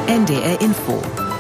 NDR Info.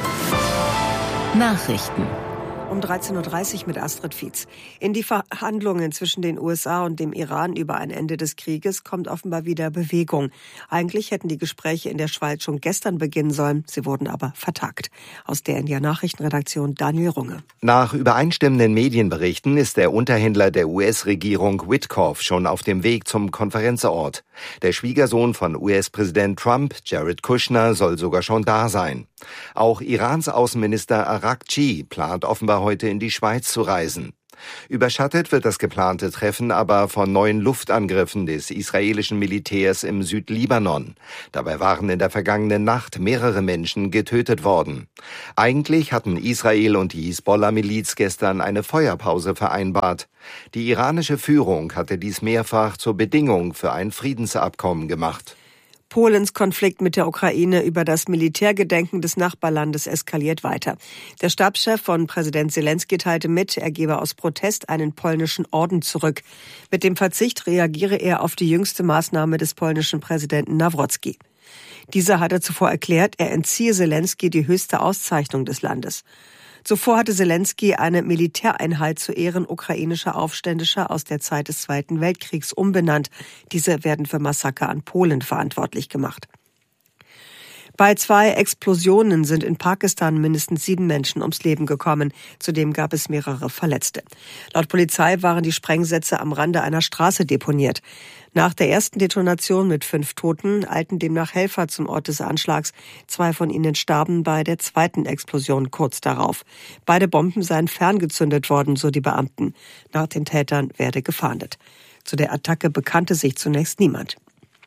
Nachrichten. Um 13.30 Uhr mit Astrid Fietz. In die Verhandlungen zwischen den USA und dem Iran über ein Ende des Krieges kommt offenbar wieder Bewegung. Eigentlich hätten die Gespräche in der Schweiz schon gestern beginnen sollen, sie wurden aber vertagt. Aus der NDR Nachrichtenredaktion Daniel Runge. Nach übereinstimmenden Medienberichten ist der Unterhändler der US-Regierung Witkoff schon auf dem Weg zum Konferenzort. Der Schwiegersohn von US-Präsident Trump, Jared Kushner, soll sogar schon da sein. Auch Irans Außenminister Araghchi plant offenbar heute in die Schweiz zu reisen. Überschattet wird das geplante Treffen aber von neuen Luftangriffen des israelischen Militärs im Südlibanon. Dabei waren in der vergangenen Nacht mehrere Menschen getötet worden. Eigentlich hatten Israel und die Hisbollah-Miliz gestern eine Feuerpause vereinbart. Die iranische Führung hatte dies mehrfach zur Bedingung für ein Friedensabkommen gemacht. Polens Konflikt mit der Ukraine über das Militärgedenken des Nachbarlandes eskaliert weiter. Der Stabschef von Präsident Zelensky teilte mit, er gebe aus Protest einen polnischen Orden zurück. Mit dem Verzicht reagiere er auf die jüngste Maßnahme des polnischen Präsidenten Nawrocki. Dieser hatte zuvor erklärt, er entziehe Zelensky die höchste Auszeichnung des Landes. Zuvor hatte Zelensky eine Militäreinheit zu Ehren ukrainischer Aufständischer aus der Zeit des Zweiten Weltkriegs umbenannt. Diese werden für Massaker an Polen verantwortlich gemacht. Bei 2 Explosionen sind in Pakistan mindestens 7 Menschen ums Leben gekommen. Zudem gab es mehrere Verletzte. Laut Polizei waren die Sprengsätze am Rande einer Straße deponiert. Nach der ersten Detonation mit 5 Toten eilten demnach Helfer zum Ort des Anschlags. 2 von ihnen starben bei der zweiten Explosion kurz darauf. Beide Bomben seien ferngezündet worden, so die Beamten. Nach den Tätern werde gefahndet. Zu der Attacke bekannte sich zunächst niemand.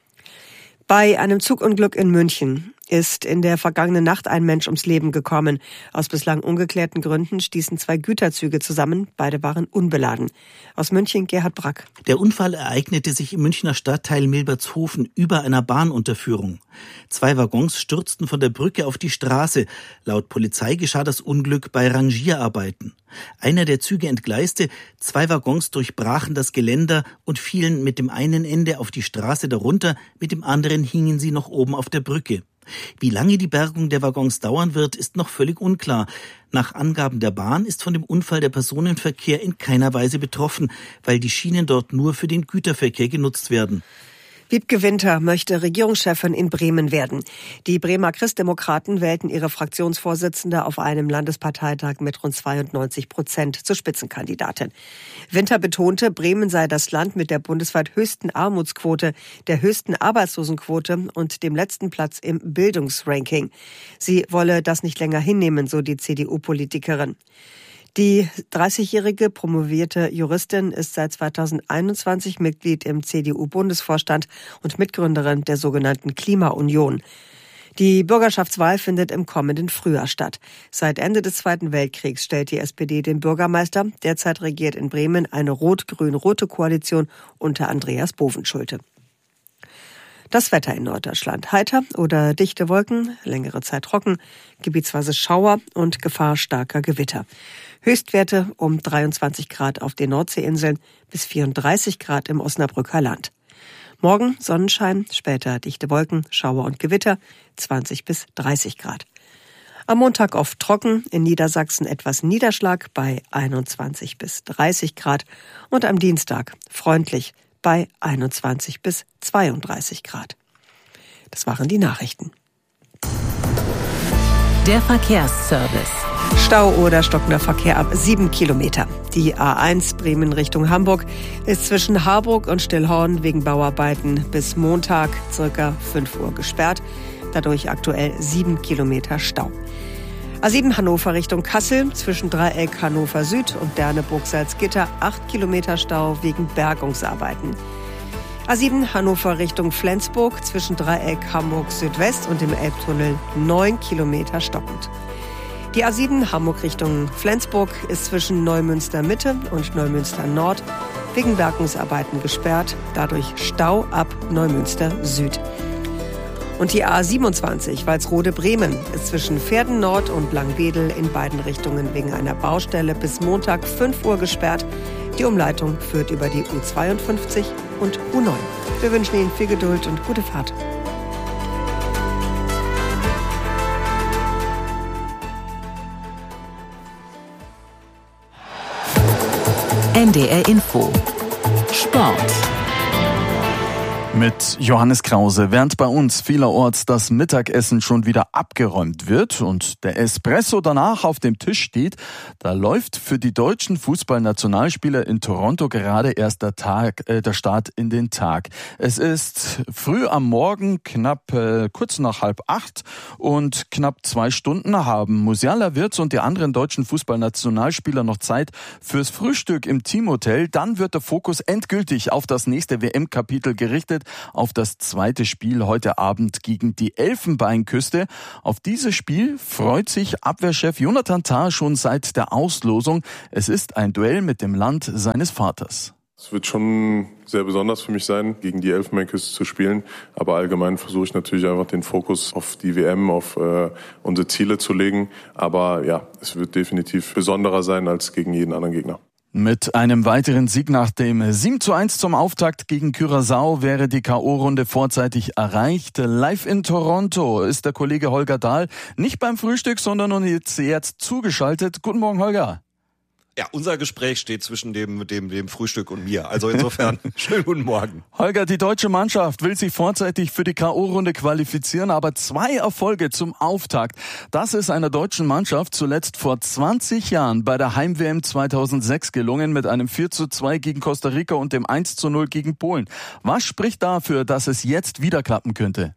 Bei einem Zugunglück in München ist in der vergangenen Nacht ein Mensch ums Leben gekommen. Aus bislang ungeklärten Gründen stießen 2 Güterzüge zusammen. Beide waren unbeladen. Aus München Gerhard Brack. Der Unfall ereignete sich im Münchner Stadtteil Milbertshofen über einer Bahnunterführung. 2 Waggons stürzten von der Brücke auf die Straße. Laut Polizei geschah das Unglück bei Rangierarbeiten. Einer der Züge entgleiste, 2 Waggons durchbrachen das Geländer und fielen mit dem einen Ende auf die Straße darunter, mit dem anderen hingen sie noch oben auf der Brücke. Wie lange die Bergung der Waggons dauern wird, ist noch völlig unklar. Nach Angaben der Bahn ist von dem Unfall der Personenverkehr in keiner Weise betroffen, weil die Schienen dort nur für den Güterverkehr genutzt werden. Wiebke Winter möchte Regierungschefin in Bremen werden. Die Bremer Christdemokraten wählten ihre Fraktionsvorsitzende auf einem Landesparteitag mit rund 92% zur Spitzenkandidatin. Winter betonte, Bremen sei das Land mit der bundesweit höchsten Armutsquote, der höchsten Arbeitslosenquote und dem letzten Platz im Bildungsranking. Sie wolle das nicht länger hinnehmen, so die CDU-Politikerin. Die 30-jährige promovierte Juristin ist seit 2021 Mitglied im CDU-Bundesvorstand und Mitgründerin der sogenannten Klimaunion. Die Bürgerschaftswahl findet im kommenden Frühjahr statt. Seit Ende des Zweiten Weltkriegs stellt die SPD den Bürgermeister. Derzeit regiert in Bremen eine rot-grün-rote Koalition unter Andreas Bovenschulte. Das Wetter in Norddeutschland. Heiter oder dichte Wolken, längere Zeit trocken, gebietsweise Schauer und Gefahr starker Gewitter. Höchstwerte um 23 Grad auf den Nordseeinseln bis 34 Grad im Osnabrücker Land. Morgen Sonnenschein, später dichte Wolken, Schauer und Gewitter, 20 bis 30 Grad. Am Montag oft trocken, in Niedersachsen etwas Niederschlag bei 21 bis 30 Grad und am Dienstag freundlich bei 21 bis 32 Grad. Das waren die Nachrichten. Der Verkehrsservice. Stau oder stockender Verkehr ab 7 Kilometer. Die A1 Bremen Richtung Hamburg ist zwischen Harburg und Stillhorn wegen Bauarbeiten bis Montag ca. 5 Uhr gesperrt. Dadurch aktuell 7 Kilometer Stau. A7 Hannover Richtung Kassel zwischen Dreieck Hannover Süd und Berneburg-Salzgitter 8 Kilometer Stau wegen Bergungsarbeiten. A7 Hannover Richtung Flensburg zwischen Dreieck Hamburg Südwest und dem Elbtunnel 9 Kilometer stockend. Die A7 Hamburg Richtung Flensburg ist zwischen Neumünster Mitte und Neumünster Nord wegen Bergungsarbeiten gesperrt, dadurch Stau ab Neumünster Süd. Und die A27 Walsrode-Bremen ist zwischen Verden Nord und Langwedel in beiden Richtungen wegen einer Baustelle bis Montag 5 Uhr gesperrt. Die Umleitung führt über die U52 und U9. Wir wünschen Ihnen viel Geduld und gute Fahrt. NDR Info. Sport. Mit Johannes Krause. Während bei uns vielerorts das Mittagessen schon wieder abgeräumt wird und der Espresso danach auf dem Tisch steht, da läuft für die deutschen Fußballnationalspieler in Toronto gerade erst der Start in den Tag. Es ist früh am Morgen, kurz nach 7:30 und knapp 2 Stunden haben Musiala, Wirtz und die anderen deutschen Fußballnationalspieler noch Zeit fürs Frühstück im Teamhotel. Dann wird der Fokus endgültig auf das nächste WM-Kapitel gerichtet, auf das zweite Spiel heute Abend gegen die Elfenbeinküste. Auf dieses Spiel freut sich Abwehrchef Jonathan Tah schon seit der Auslosung. Es ist ein Duell mit dem Land seines Vaters. Es wird schon sehr besonders für mich sein, gegen die Elfenbeinküste zu spielen. Aber allgemein versuche ich natürlich einfach den Fokus auf die WM, auf unsere Ziele zu legen. Aber ja, es wird definitiv besonderer sein als gegen jeden anderen Gegner. Mit einem weiteren Sieg nach dem 7:1 zum Auftakt gegen Curaçao wäre die K.O.-Runde vorzeitig erreicht. Live in Toronto ist der Kollege Holger Dahl nicht beim Frühstück, sondern jetzt zugeschaltet. Guten Morgen, Holger. Ja, unser Gespräch steht zwischen dem Frühstück und mir. Also insofern, schönen guten Morgen. Holger, die deutsche Mannschaft will sich vorzeitig für die K.O.-Runde qualifizieren, aber 2 Erfolge zum Auftakt. Das ist einer deutschen Mannschaft zuletzt vor 20 Jahren bei der Heim-WM 2006 gelungen mit einem 4:2 gegen Costa Rica und dem 1:0 gegen Polen. Was spricht dafür, dass es jetzt wieder klappen könnte?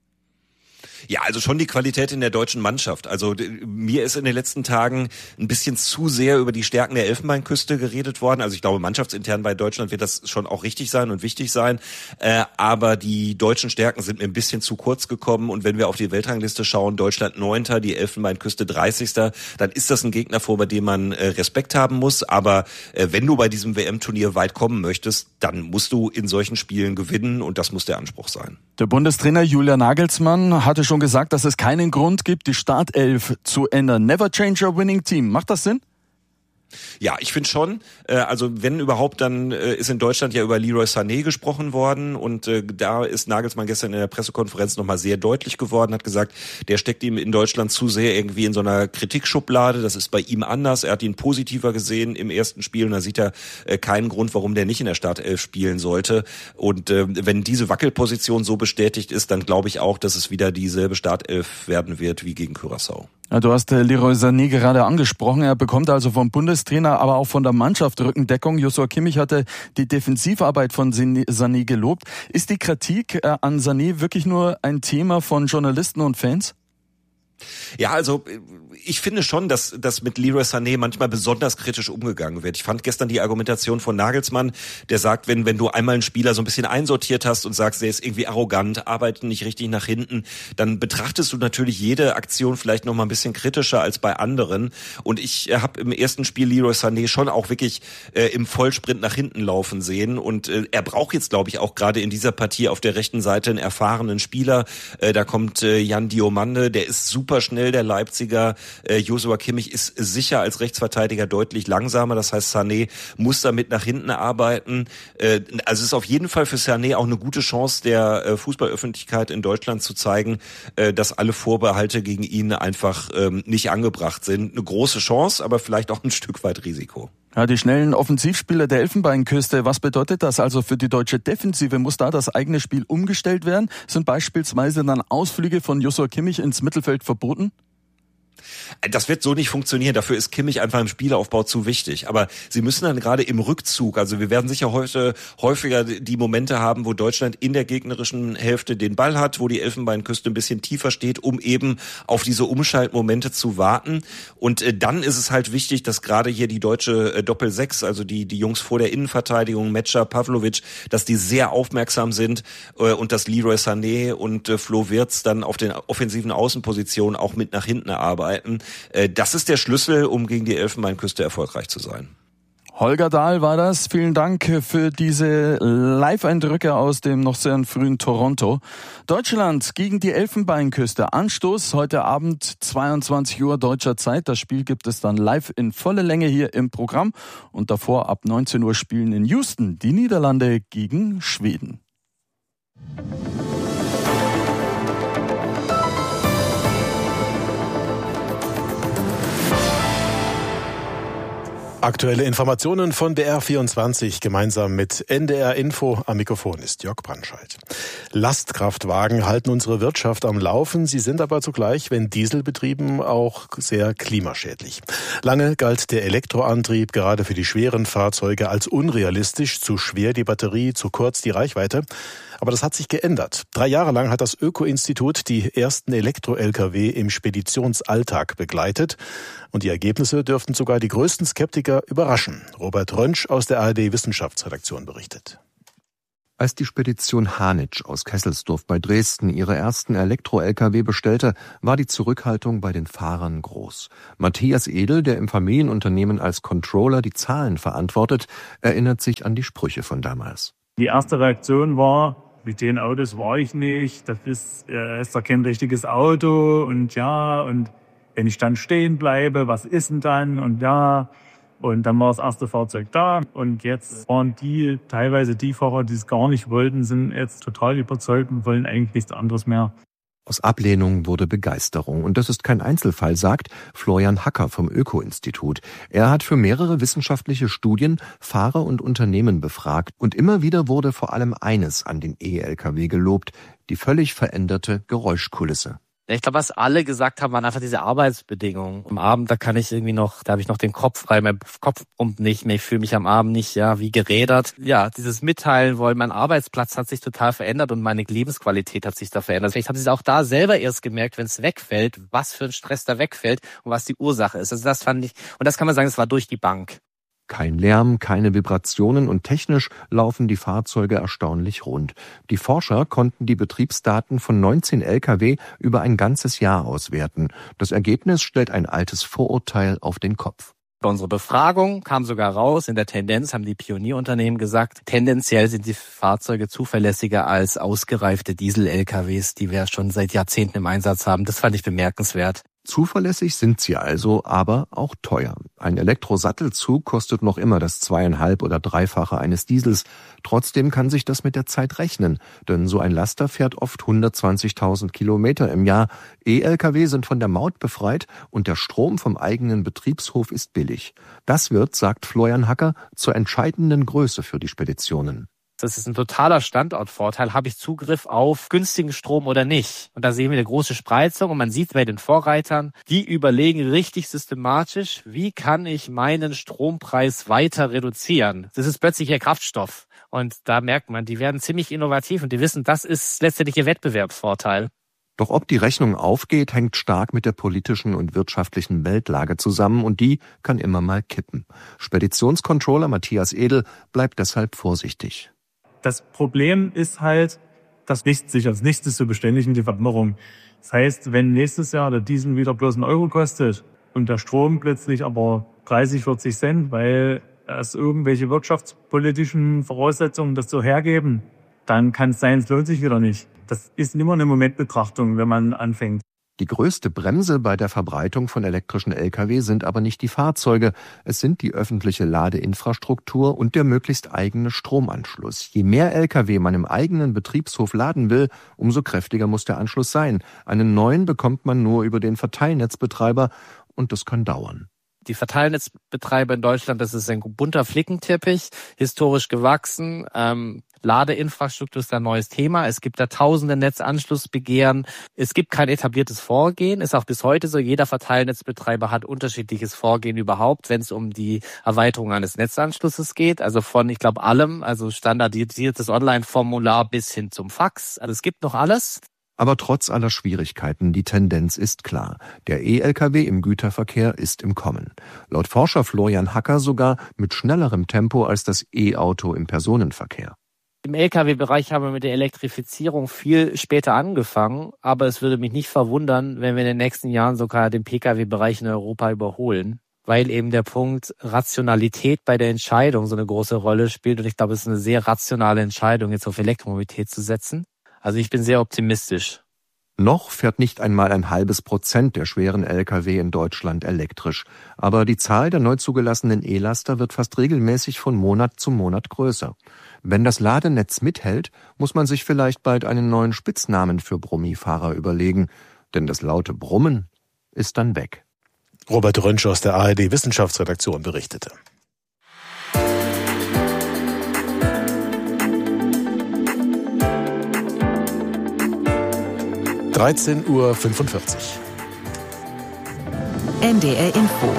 Ja, also schon die Qualität in der deutschen Mannschaft. Also mir ist in den letzten Tagen ein bisschen zu sehr über die Stärken der Elfenbeinküste geredet worden. Also ich glaube, mannschaftsintern bei Deutschland wird das schon auch richtig sein und wichtig sein. Aber die deutschen Stärken sind mir ein bisschen zu kurz gekommen. Und wenn wir auf die Weltrangliste schauen, Deutschland 9., die Elfenbeinküste 30., dann ist das ein Gegner, vor dem man Respekt haben muss. Aber wenn du bei diesem WM-Turnier weit kommen möchtest, dann musst du in solchen Spielen gewinnen und das muss der Anspruch sein. Der Bundestrainer Julian Nagelsmann hatte schon gesagt, dass es keinen Grund gibt, die Startelf zu ändern. Never change a winning team. Macht das Sinn? Ja, ich finde schon. Also wenn überhaupt, dann ist in Deutschland ja über Leroy Sané gesprochen worden und da ist Nagelsmann gestern in der Pressekonferenz nochmal sehr deutlich geworden, hat gesagt, der steckt ihm in Deutschland zu sehr irgendwie in so einer Kritikschublade. Das ist bei ihm anders. Er hat ihn positiver gesehen im ersten Spiel und da sieht er keinen Grund, warum der nicht in der Startelf spielen sollte. Und wenn diese Wackelposition so bestätigt ist, dann glaube ich auch, dass es wieder dieselbe Startelf werden wird wie gegen Curaçao. Ja, du hast Leroy Sané gerade angesprochen. Er bekommt also vom Bundestrainer, aber auch von der Mannschaft Rückendeckung. Joshua Kimmich hatte die Defensivarbeit von Sané gelobt. Ist die Kritik an Sané wirklich nur ein Thema von Journalisten und Fans? Ja, also ich finde schon, dass mit Leroy Sané manchmal besonders kritisch umgegangen wird. Ich fand gestern die Argumentation von Nagelsmann, der sagt, wenn du einmal einen Spieler so ein bisschen einsortiert hast und sagst, der ist irgendwie arrogant, arbeitet nicht richtig nach hinten, dann betrachtest du natürlich jede Aktion vielleicht noch mal ein bisschen kritischer als bei anderen. Und ich habe im ersten Spiel Leroy Sané schon auch wirklich im Vollsprint nach hinten laufen sehen. Und er braucht jetzt, glaube ich, auch gerade in dieser Partie auf der rechten Seite einen erfahrenen Spieler. Da kommt Jan Diomande, der ist super schnell, der Leipziger. Joshua Kimmich ist sicher als Rechtsverteidiger deutlich langsamer. Das heißt, Sané muss damit nach hinten arbeiten. Also es ist auf jeden Fall für Sané auch eine gute Chance der Fußballöffentlichkeit in Deutschland zu zeigen, dass alle Vorbehalte gegen ihn einfach nicht angebracht sind. Eine große Chance, aber vielleicht auch ein Stück weit Risiko. Ja, die schnellen Offensivspieler der Elfenbeinküste, was bedeutet das also für die deutsche Defensive? Muss da das eigene Spiel umgestellt werden? Sind beispielsweise dann Ausflüge von Joshua Kimmich ins Mittelfeld verboten? Das wird so nicht funktionieren. Dafür ist Kimmich einfach im Spielaufbau zu wichtig. Aber sie müssen dann gerade im Rückzug, also wir werden sicher heute häufiger die Momente haben, wo Deutschland in der gegnerischen Hälfte den Ball hat, wo die Elfenbeinküste ein bisschen tiefer steht, um eben auf diese Umschaltmomente zu warten. Und dann ist es halt wichtig, dass gerade hier die deutsche Doppel-6, also die Jungs vor der Innenverteidigung, Metscher, Pavlovic, dass die sehr aufmerksam sind und dass Leroy Sané und Flo Wirtz dann auf den offensiven Außenpositionen auch mit nach hinten arbeiten. Das ist der Schlüssel, um gegen die Elfenbeinküste erfolgreich zu sein. Holger Dahl war das. Vielen Dank für diese Live-Eindrücke aus dem noch sehr frühen Toronto. Deutschland gegen die Elfenbeinküste. Anstoß heute Abend 22 Uhr deutscher Zeit. Das Spiel gibt es dann live in voller Länge hier im Programm. Und davor ab 19 Uhr spielen in Houston die Niederlande gegen Schweden. Aktuelle Informationen von BR24 gemeinsam mit NDR Info. Am Mikrofon ist Jörg Brandscheid. Lastkraftwagen halten unsere Wirtschaft am Laufen. Sie sind aber zugleich, wenn dieselbetrieben, auch sehr klimaschädlich. Lange galt der Elektroantrieb gerade für die schweren Fahrzeuge als unrealistisch, zu schwer die Batterie, zu kurz die Reichweite. Aber das hat sich geändert. 3 Jahre lang hat das Öko-Institut die ersten Elektro-Lkw im Speditionsalltag begleitet. Und die Ergebnisse dürften sogar die größten Skeptiker überraschen. Robert Röntsch aus der ARD-Wissenschaftsredaktion berichtet. Als die Spedition Hanitsch aus Kesselsdorf bei Dresden ihre ersten Elektro-Lkw bestellte, war die Zurückhaltung bei den Fahrern groß. Matthias Edel, der im Familienunternehmen als Controller die Zahlen verantwortet, erinnert sich an die Sprüche von damals. Die erste Reaktion war: Mit den Autos war ich nicht, das ist doch kein richtiges Auto und ja, und wenn ich dann stehen bleibe, was ist denn dann? Und ja, und dann war das erste Fahrzeug da und jetzt waren teilweise die Fahrer, die es gar nicht wollten, sind jetzt total überzeugt und wollen eigentlich nichts anderes mehr. Aus Ablehnung wurde Begeisterung. Und das ist kein Einzelfall, sagt Florian Hacker vom Öko-Institut. Er hat für mehrere wissenschaftliche Studien Fahrer und Unternehmen befragt. Und immer wieder wurde vor allem eines an den E-Lkw gelobt: die völlig veränderte Geräuschkulisse. Ich glaube, was alle gesagt haben, waren einfach diese Arbeitsbedingungen. Am Abend, da habe ich noch den Kopf frei, mein Kopf pumpt nicht mehr, ich fühle mich am Abend nicht wie gerädert. Ja, dieses Mitteilen wollen, mein Arbeitsplatz hat sich total verändert und meine Lebensqualität hat sich da verändert. Vielleicht haben sie es auch da selber erst gemerkt, wenn es wegfällt, was für ein Stress da wegfällt und was die Ursache ist. Also das fand ich, und das kann man sagen, es war durch die Bank. Kein Lärm, keine Vibrationen und technisch laufen die Fahrzeuge erstaunlich rund. Die Forscher konnten die Betriebsdaten von 19 Lkw über ein ganzes Jahr auswerten. Das Ergebnis stellt ein altes Vorurteil auf den Kopf. Bei unserer Befragung kam sogar raus, in der Tendenz haben die Pionierunternehmen gesagt, tendenziell sind die Fahrzeuge zuverlässiger als ausgereifte Diesel-LKWs, die wir schon seit Jahrzehnten im Einsatz haben. Das fand ich bemerkenswert. Zuverlässig sind sie also, aber auch teuer. Ein Elektrosattelzug kostet noch immer das 2,5- oder 3-fache eines Diesels. Trotzdem kann sich das mit der Zeit rechnen, denn so ein Laster fährt oft 120.000 Kilometer im Jahr. E-Lkw sind von der Maut befreit und der Strom vom eigenen Betriebshof ist billig. Das wird, sagt Florian Hacker, zur entscheidenden Größe für die Speditionen. Das ist ein totaler Standortvorteil. Habe ich Zugriff auf günstigen Strom oder nicht? Und da sehen wir eine große Spreizung und man sieht bei den Vorreitern, die überlegen richtig systematisch, wie kann ich meinen Strompreis weiter reduzieren? Das ist plötzlich ihr Kraftstoff. Und da merkt man, die werden ziemlich innovativ und die wissen, das ist letztendlich ihr Wettbewerbsvorteil. Doch ob die Rechnung aufgeht, hängt stark mit der politischen und wirtschaftlichen Weltlage zusammen und die kann immer mal kippen. Speditionscontroller Matthias Edel bleibt deshalb vorsichtig. Das Problem ist halt, das nichts sicher ist. Nichts ist so beständig wie die Veränderung. Das heißt, wenn nächstes Jahr der Diesel wieder bloß 1 Euro kostet und der Strom plötzlich aber 30, 40 Cent, weil es irgendwelche wirtschaftspolitischen Voraussetzungen das so hergeben, dann kann es sein, es lohnt sich wieder nicht. Das ist immer eine Momentbetrachtung, wenn man anfängt. Die größte Bremse bei der Verbreitung von elektrischen Lkw sind aber nicht die Fahrzeuge, es sind die öffentliche Ladeinfrastruktur und der möglichst eigene Stromanschluss. Je mehr Lkw man im eigenen Betriebshof laden will, umso kräftiger muss der Anschluss sein. Einen neuen bekommt man nur über den Verteilnetzbetreiber und das kann dauern. Die Verteilnetzbetreiber in Deutschland, das ist ein bunter Flickenteppich, historisch gewachsen. Ladeinfrastruktur ist ein neues Thema. Es gibt da tausende Netzanschlussbegehren. Es gibt kein etabliertes Vorgehen. Ist auch bis heute so. Jeder Verteilnetzbetreiber hat unterschiedliches Vorgehen überhaupt, wenn es um die Erweiterung eines Netzanschlusses geht. Also von, ich glaube, allem, also standardisiertes Online-Formular bis hin zum Fax. Also es gibt noch alles. Aber trotz aller Schwierigkeiten, die Tendenz ist klar. Der E-Lkw im Güterverkehr ist im Kommen. Laut Forscher Florian Hacker sogar mit schnellerem Tempo als das E-Auto im Personenverkehr. Im Lkw-Bereich haben wir mit der Elektrifizierung viel später angefangen, aber es würde mich nicht verwundern, wenn wir in den nächsten Jahren sogar den Pkw-Bereich in Europa überholen, weil eben der Punkt Rationalität bei der Entscheidung so eine große Rolle spielt und ich glaube, es ist eine sehr rationale Entscheidung, jetzt auf Elektromobilität zu setzen. Also ich bin sehr optimistisch. Noch fährt nicht einmal 0,5% der schweren Lkw in Deutschland elektrisch. Aber die Zahl der neu zugelassenen E-Laster wird fast regelmäßig von Monat zu Monat größer. Wenn das Ladenetz mithält, muss man sich vielleicht bald einen neuen Spitznamen für Brummifahrer überlegen. Denn das laute Brummen ist dann weg. Robert Röntsch aus der ARD Wissenschaftsredaktion berichtete. 13:45 Uhr. NDR Info.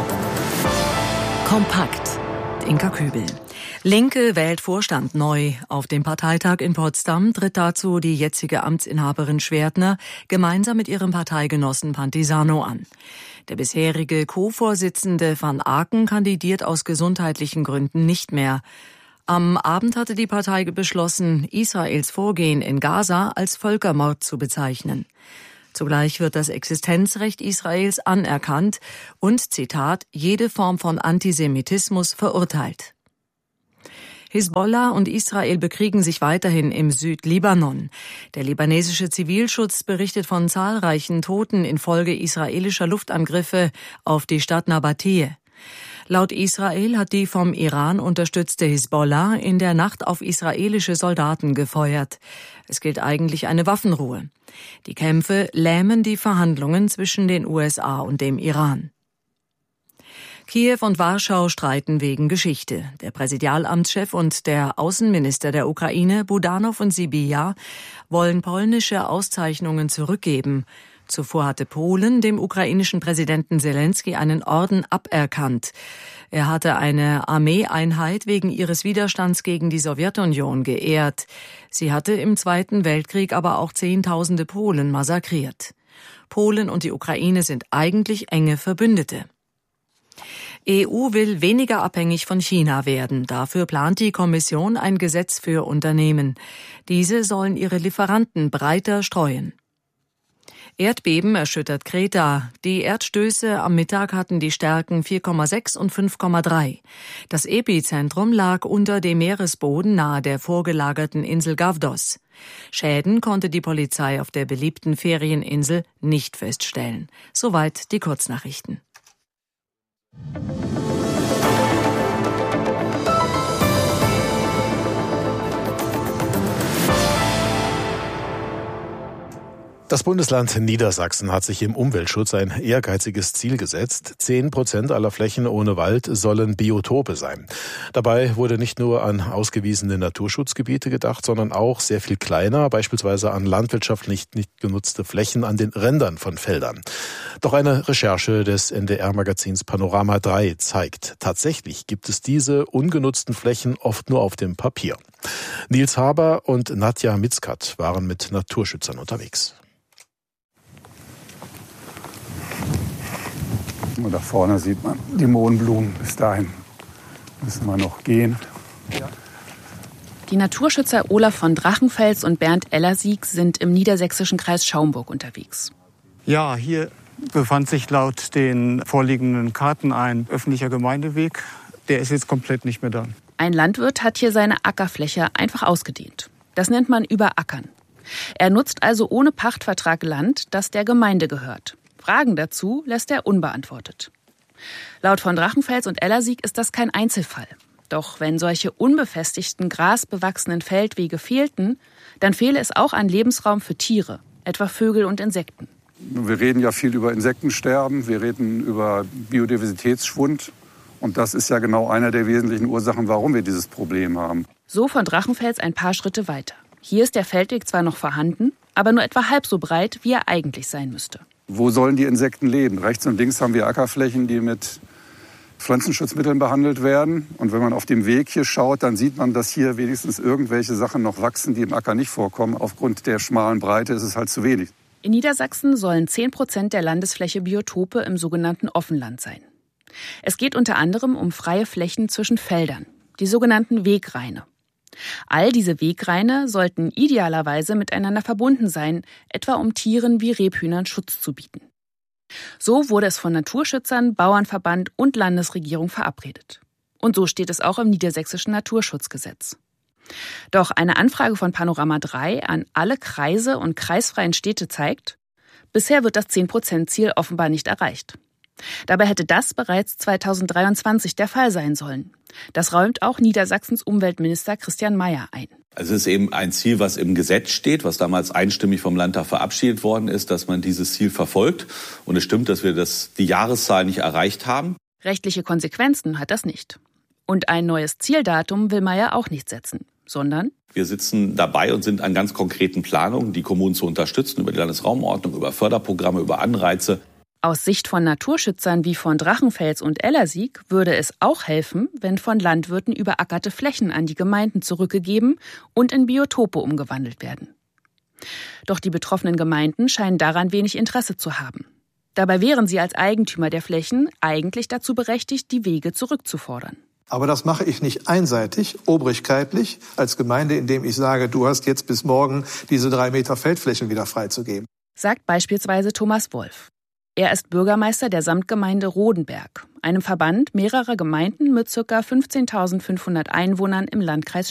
Kompakt. Inka Kübel. Linke wählt Vorstand neu. Auf dem Parteitag in Potsdam tritt dazu die jetzige Amtsinhaberin Schwertner gemeinsam mit ihrem Parteigenossen Pantisano an. Der bisherige Co-Vorsitzende Van Aken kandidiert aus gesundheitlichen Gründen nicht mehr. Am Abend hatte die Partei beschlossen, Israels Vorgehen in Gaza als Völkermord zu bezeichnen. Zugleich wird das Existenzrecht Israels anerkannt und, Zitat, jede Form von Antisemitismus verurteilt. Hisbollah und Israel bekriegen sich weiterhin im Südlibanon. Der libanesische Zivilschutz berichtet von zahlreichen Toten infolge israelischer Luftangriffe auf die Stadt Nabateh. Laut Israel hat die vom Iran unterstützte Hisbollah in der Nacht auf israelische Soldaten gefeuert. Es gilt eigentlich eine Waffenruhe. Die Kämpfe lähmen die Verhandlungen zwischen den USA und dem Iran. Kiew und Warschau streiten wegen Geschichte. Der Präsidialamtschef und der Außenminister der Ukraine, Budanov und Sybiha, wollen polnische Auszeichnungen zurückgeben. Zuvor hatte Polen dem ukrainischen Präsidenten Selenskyj einen Orden aberkannt. Er hatte eine Armeeeinheit wegen ihres Widerstands gegen die Sowjetunion geehrt. Sie hatte im Zweiten Weltkrieg aber auch Zehntausende Polen massakriert. Polen und die Ukraine sind eigentlich enge Verbündete. EU will weniger abhängig von China werden. Dafür plant die Kommission ein Gesetz für Unternehmen. Diese sollen ihre Lieferanten breiter streuen. Erdbeben erschüttert Kreta. Die Erdstöße am Mittag hatten die Stärken 4,6 und 5,3. Das Epizentrum lag unter dem Meeresboden nahe der vorgelagerten Insel Gavdos. Schäden konnte die Polizei auf der beliebten Ferieninsel nicht feststellen. Soweit die Kurznachrichten. Das Bundesland Niedersachsen hat sich im Umweltschutz ein ehrgeiziges Ziel gesetzt. 10% aller Flächen ohne Wald sollen Biotope sein. Dabei wurde nicht nur an ausgewiesene Naturschutzgebiete gedacht, sondern auch sehr viel kleiner, beispielsweise an landwirtschaftlich nicht genutzte Flächen an den Rändern von Feldern. Doch eine Recherche des NDR-Magazins Panorama 3 zeigt, tatsächlich gibt es diese ungenutzten Flächen oft nur auf dem Papier. Nils Haber und Nadja Mitzkat waren mit Naturschützern unterwegs. Und da vorne sieht man die Mohnblumen. Bis dahin müssen wir noch gehen. Die Naturschützer Olaf von Drachenfels und Bernd Ellersieg sind im niedersächsischen Kreis Schaumburg unterwegs. Ja, hier befand sich laut den vorliegenden Karten ein öffentlicher Gemeindeweg. Der ist jetzt komplett nicht mehr da. Ein Landwirt hat hier seine Ackerfläche einfach ausgedehnt. Das nennt man Überackern. Er nutzt also ohne Pachtvertrag Land, das der Gemeinde gehört. Fragen dazu lässt er unbeantwortet. Laut von Drachenfels und Ellersieg ist das kein Einzelfall. Doch wenn solche unbefestigten, grasbewachsenen Feldwege fehlten, dann fehle es auch an Lebensraum für Tiere, etwa Vögel und Insekten. Wir reden ja viel über Insektensterben, wir reden über Biodiversitätsschwund. Und das ist ja genau einer der wesentlichen Ursachen, warum wir dieses Problem haben. So von Drachenfels ein paar Schritte weiter. Hier ist der Feldweg zwar noch vorhanden, aber nur etwa halb so breit, wie er eigentlich sein müsste. Wo sollen die Insekten leben? Rechts und links haben wir Ackerflächen, die mit Pflanzenschutzmitteln behandelt werden. Und wenn man auf dem Weg hier schaut, dann sieht man, dass hier wenigstens irgendwelche Sachen noch wachsen, die im Acker nicht vorkommen. Aufgrund der schmalen Breite ist es halt zu wenig. In Niedersachsen sollen 10% der Landesfläche Biotope im sogenannten Offenland sein. Es geht unter anderem um freie Flächen zwischen Feldern, die sogenannten Wegraine. All diese Wegraine sollten idealerweise miteinander verbunden sein, etwa um Tieren wie Rebhühnern Schutz zu bieten. So wurde es von Naturschützern, Bauernverband und Landesregierung verabredet. Und so steht es auch im niedersächsischen Naturschutzgesetz. Doch eine Anfrage von Panorama 3 an alle Kreise und kreisfreien Städte zeigt, bisher wird das 10%-Ziel offenbar nicht erreicht. Dabei hätte das bereits 2023 der Fall sein sollen. Das räumt auch Niedersachsens Umweltminister Christian Mayer ein. Also es ist eben ein Ziel, was im Gesetz steht, was damals einstimmig vom Landtag verabschiedet worden ist, dass man dieses Ziel verfolgt. Und es stimmt, dass wir die Jahreszahl nicht erreicht haben. Rechtliche Konsequenzen hat das nicht. Und ein neues Zieldatum will Mayer auch nicht setzen. sondern wir sitzen dabei und sind an ganz konkreten Planungen, die Kommunen zu unterstützen, über die Landesraumordnung, über Förderprogramme, über Anreize. Aus Sicht von Naturschützern wie von Drachenfels und Ellersieck würde es auch helfen, wenn von Landwirten überackerte Flächen an die Gemeinden zurückgegeben und in Biotope umgewandelt werden. Doch die betroffenen Gemeinden scheinen daran wenig Interesse zu haben. Dabei wären sie als Eigentümer der Flächen eigentlich dazu berechtigt, die Wege zurückzufordern. Aber das mache ich nicht einseitig, obrigkeitlich, als Gemeinde, indem ich sage, du hast jetzt bis morgen diese 3 Meter Feldflächen wieder freizugeben. Sagt beispielsweise Thomas Wolf. Er ist Bürgermeister der Samtgemeinde Rodenberg, einem Verband mehrerer Gemeinden mit ca. 15.500 Einwohnern im Landkreis